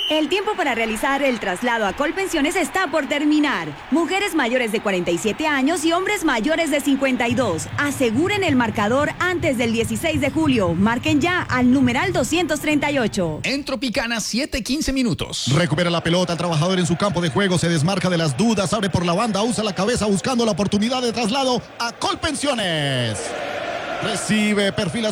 El tiempo para realizar el traslado a Colpensiones está por terminar. Mujeres mayores de 47 años y hombres mayores de 52. Aseguren el marcador antes del 16 de julio. Marquen ya al numeral 238. En Tropicana, 7:15 minutos. Recupera la pelota, el trabajador en su campo de juego se desmarca de las dudas, abre por la banda, usa la cabeza buscando la oportunidad de traslado a Colpensiones. Recibe, perfila